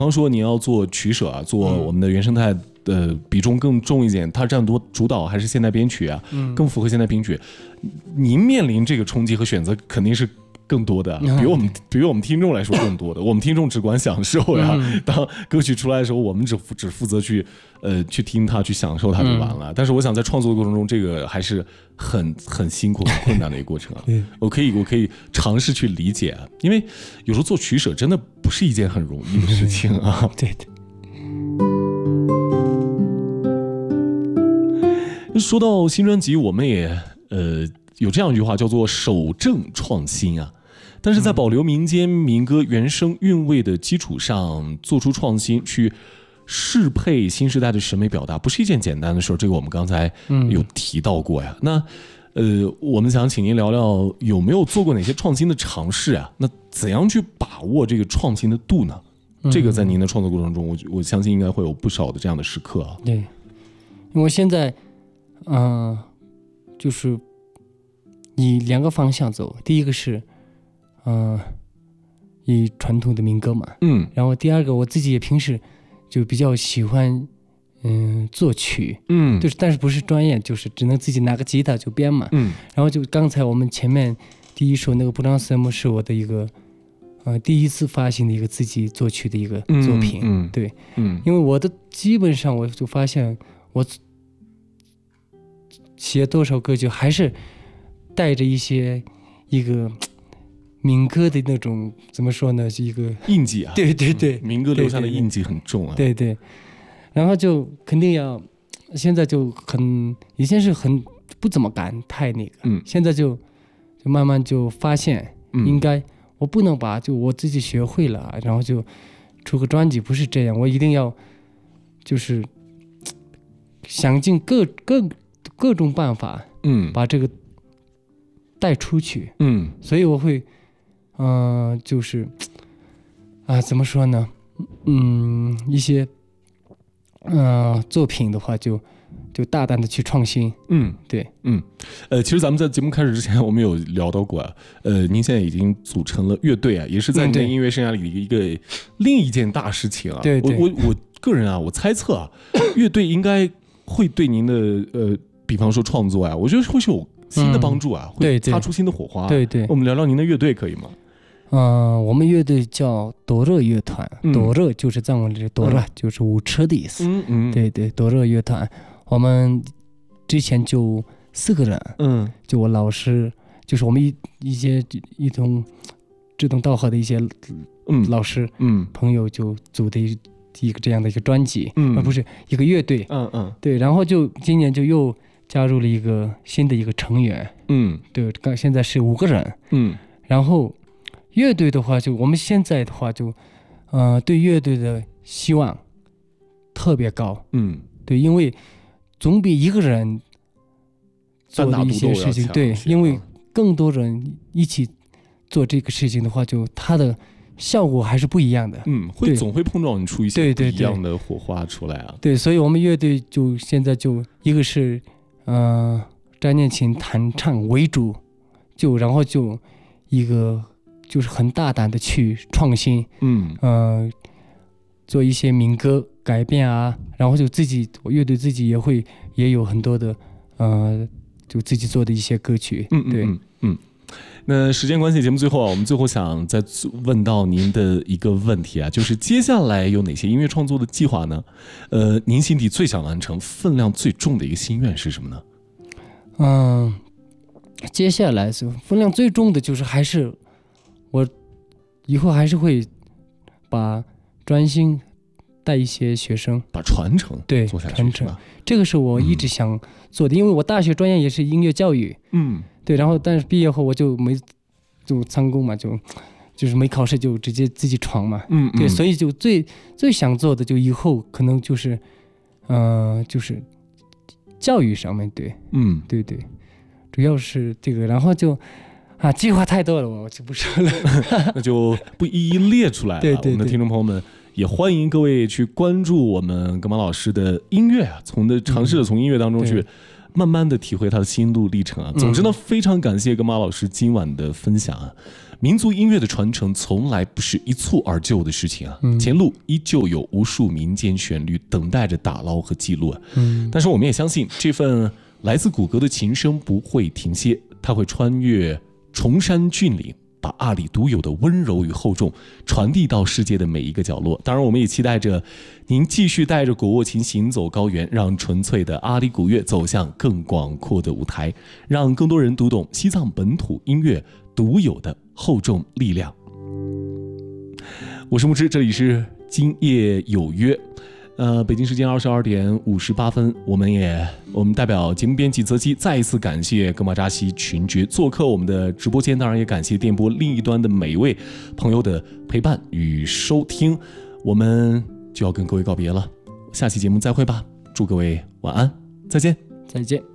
方说你要做取舍啊，做我们的原生态的比重更重一点，它占多主导还是现代编曲啊？更符合现代编曲。您面临这个冲击和选择肯定是更多的，比我们听众来说更多的。我们听众只管享受呀，当歌曲出来的时候，我们只负责去听它，去享受它就完了。但是我想在创作的过程中，这个还是很辛苦、很困难的一个过程啊。我可以尝试去理解啊，因为有时候做取舍真的不是一件很容易的事情啊。 对对。 说到新专辑，我们也有这样一句话叫做守正创新啊。但是在保留民间民歌原声韵味的基础上做出创新，去适配新时代的审美表达，不是一件简单的事。这个我们刚才有提到过呀。那我们想请您聊聊有没有做过哪些创新的尝试啊？那怎样去把握这个创新的度呢？这个在您的创作过程中，我相信应该会有不少的这样的时刻啊。 对，因为现在就是以2个方向走，第一个是以传统的民歌嘛，然后第二个我自己也平时就比较喜欢作曲，就是但是不是专业，就是只能自己拿个吉他就编嘛，然后就刚才我们前面第一首那个不让什么是我的一个第一次发行的一个自己作曲的一个作品，对，因为我的基本上我就发现我写多少歌就还是带着一个民歌的那种怎么说呢，是一个印记啊， 对对对， 民歌留下的印记很重啊， 对对，然后就肯定要，现在就以前是很不怎么敢太那个，现在就慢慢就发现，应该我不能把就我自己学会了，然后就出个专辑，不是这样，我一定要就是想尽各种办法，把这个带出去，所以我会，就是怎么说呢，一些作品的话就大胆的去创新，对， 其实咱们在节目开始之前，我们有聊到过啊，您现在已经组成了乐队啊，也是在您的音乐生涯里的一个另一件大事情啊。 对， 我个人啊，我猜测啊，乐队应该会对您的比方说创作啊，我觉得会是有新的帮助啊，会擦出新的火花。 对对， 我们聊聊您的乐队可以吗？ 我们乐队叫多热乐团，多热就是藏文里多热就是舞车的意思，对对，多热乐团。我们之前就4个人，就我老师，就是我们一同志同道合的一些老师，朋友就组的一个这样的一个专辑，而不是一个乐队，对，然后就今年就又加入了一个新的一个成员，对，现在是5个人，然后乐队的话，就我们现在的话就，对乐队的希望特别高，对，因为总比一个人做的一些事情，对，因为更多人一起做这个事情的话，就它的效果还是不一样的， 总会碰撞出一些不一样的火花出来啊。 对，所以我们乐队就现在就一个是张念琴弹唱为主，然后就一个就是很大胆的去创新，做一些民歌改编啊，然后就乐队自己也有很多的就自己做的一些歌曲，对， 那时间关系，节目最后啊，我们最后想再问到您的一个问题啊，就是接下来有哪些音乐创作的计划呢？您心底最想完成、分量最重的一个心愿是什么呢？ 接下来是分量最重的，就是还是我以后还是会把专心带一些学生， 把传承对做下去， 传承，这个是我一直想做的，因为我大学专业也是音乐教育，对，然后但是毕业后我就就参工嘛，就是没考试就直接自己闯嘛，对，所以就最想做的就以后可能就是就是教育上面，对，对对，主要是这个，然后就计划太多了，我就不说了， 那就不一一列出来了。 对对对， 我们的听众朋友们也欢迎各位去关注我们葛芒老师的音乐啊，尝试着从音乐当中去慢慢的体会他的心路历程啊。总之呢，非常感谢葛芒老师今晚的分享啊。 民族音乐的传承从来不是一蹴而就的事情啊，前路依旧有无数民间旋律等待着打捞和记录啊。但是我们也相信，这份来自古歌的琴声不会停歇，它会穿越崇山峻岭，把阿里独有的温柔与厚重传递到世界的每一个角落。当然，我们也期待着您继续带着果沃琴行走高原，让纯粹的阿里古乐走向更广阔的舞台，让更多人读懂西藏本土音乐独有的厚重力量。我是牧之，这里是今夜有约。北京时间22点58分，我们代表节目编辑泽基再一次感谢格玛扎西群爵做客我们的直播间，当然也感谢电波另一端的每一位朋友的陪伴与收听，我们就要跟各位告别了，下期节目再会吧，祝各位晚安，再见。 再见。